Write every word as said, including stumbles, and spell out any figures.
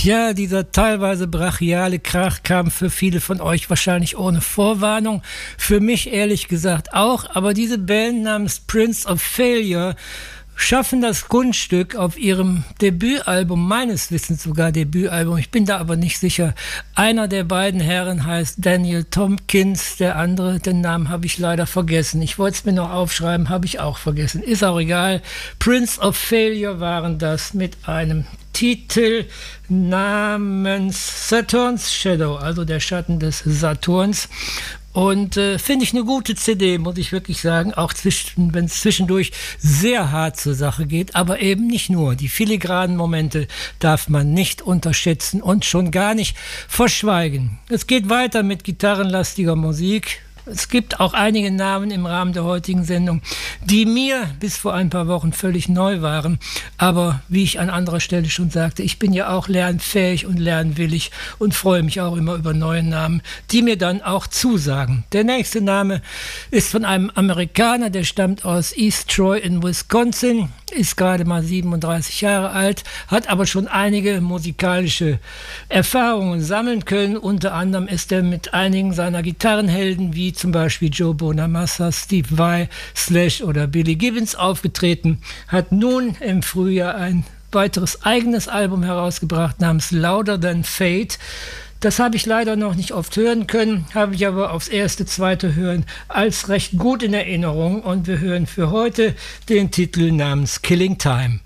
Ja, dieser teilweise brachiale Krach kam für viele von euch wahrscheinlich ohne Vorwarnung. Für mich ehrlich gesagt auch. Aber diese Band namens Prince of Failure schaffen das Kunststück auf ihrem Debütalbum, meines Wissens sogar Debütalbum, ich bin da aber nicht sicher. Einer der beiden Herren heißt Daniel Tompkins, der andere, den Namen habe ich leider vergessen. Ich wollte es mir noch aufschreiben, habe ich auch vergessen. Ist auch egal. Prince of Failure waren das mit einem Titel namens Saturn's Shadow, also der Schatten des Saturns. Und äh, finde ich eine gute C D, muss ich wirklich sagen, auch wenn es zwischendurch sehr hart zur Sache geht, aber eben nicht nur. Die filigranen Momente darf man nicht unterschätzen und schon gar nicht verschweigen. Es geht weiter mit gitarrenlastiger Musik. Es gibt auch einige Namen im Rahmen der heutigen Sendung, die mir bis vor ein paar Wochen völlig neu waren. Aber wie ich an anderer Stelle schon sagte, ich bin ja auch lernfähig und lernwillig und freue mich auch immer über neue Namen, die mir dann auch zusagen. Der nächste Name ist von einem Amerikaner, der stammt aus East Troy in Wisconsin, ist gerade mal siebenunddreißig Jahre alt, hat aber schon einige musikalische Erfahrungen sammeln können. Unter anderem ist er mit einigen seiner Gitarrenhelden wie zum Beispiel Joe Bonamassa, Steve Vai, Slash oder Billy Gibbons aufgetreten, hat nun im Frühjahr ein weiteres eigenes Album herausgebracht namens Louder Than Fate. Das habe ich leider noch nicht oft hören können, habe ich aber aufs erste, zweite Hören als recht gut in Erinnerung und wir hören für heute den Titel namens Killing Time.